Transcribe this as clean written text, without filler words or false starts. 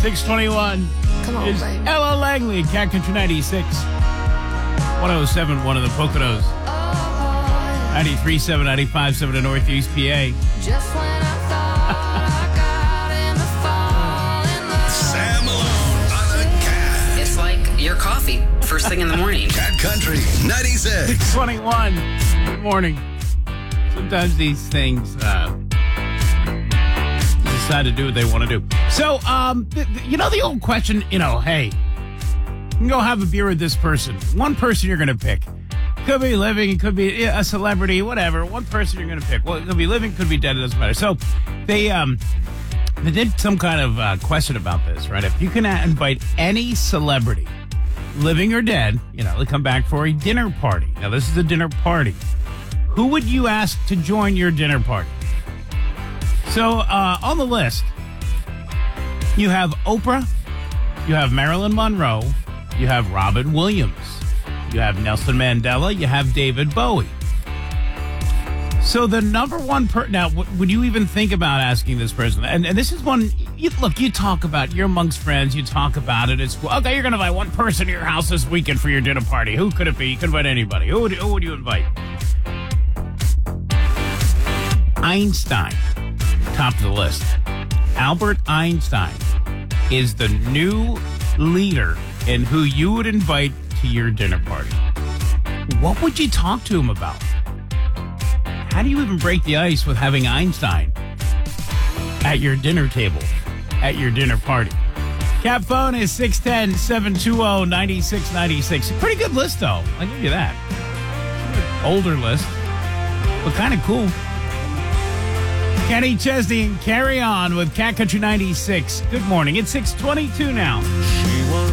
621 Come on, is baby. Ella Langley at Cat Country 96. 107, one of the Poconos. 93.7, 95.7 in Northeast PA. Just when I thought I got him to fall in love. Sam Malone on the Cat. It's like your coffee, first thing in the morning. Cat Country 96. 621. Good morning. Sometimes these things decide to do what they want to do. So, the old question, hey, you can go have a beer with this person. One person you're going to pick. Could be living, it could be a celebrity, whatever. One person you're going to pick. Well, it could be living, could be dead, it doesn't matter. So, they did some kind of question about this, right? If you can invite any celebrity, living or dead, they come back for a dinner party. Now, this is a dinner party. Who would you ask to join your dinner party? So, on the list, you have Oprah, you have Marilyn Monroe, you have Robin Williams, you have Nelson Mandela, you have David Bowie. So the number one now, would you even think about asking this person? And this is one, you talk about, you're amongst friends, you talk about it. It's, okay, you're going to invite one person to your house this weekend for your dinner party. Who could it be? You could invite anybody. Who would you invite? Einstein, top of the list. Albert Einstein is the new leader in who you would invite to your dinner party. What would you talk to him about? How do you even break the ice with having Einstein at your dinner table, at your dinner party? Cat phone is 610-720-9696. A pretty good list, though. I'll give you that. Older list, but kind of cool. Kenny Chesney and Carry On with Cat Country 96. Good morning. It's 6:22 now. She was